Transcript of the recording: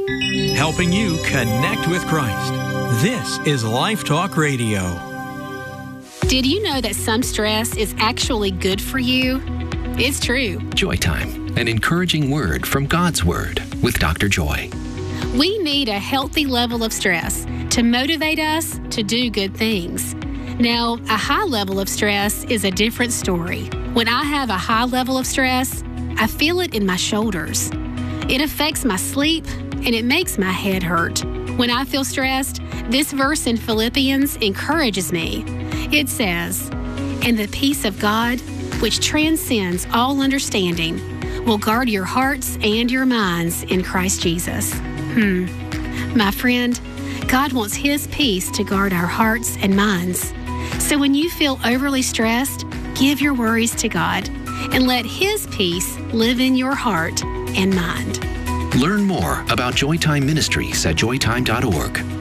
helping you connect with Christ. This is Life Talk Radio. Did you know that some stress is actually good for you? It's true. Joy Time, an encouraging word from God's Word with Dr. Joy. We need a healthy level of stress to motivate us to do good things. Now, a high level of stress is a different story. When I have a high level of stress, I feel it in my shoulders. It affects my sleep, and it makes my head hurt. When I feel stressed, this verse in Philippians encourages me. It says, "And the peace of God, which transcends all understanding, will guard your hearts and your minds in Christ Jesus." My friend, God wants His peace to guard our hearts and minds. So when you feel overly stressed, give your worries to God and let His peace live in your heart and mind. Learn more about Joy Time Ministries at joytime.org.